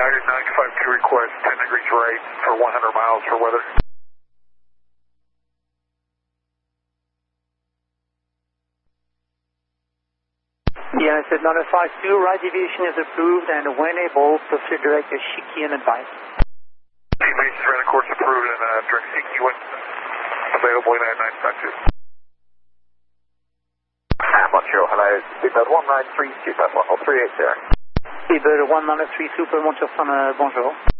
United 952 request 10 degrees right for 100 miles for weather. United 952, right deviation is approved and when able, proceed direct to Shiki and advise. Deviation ran of course approved and direct Shiki when available United 952. Montreal, hello, Seabird 193, Super 1038 there. Seabird 193, Super Montreal, bonjour.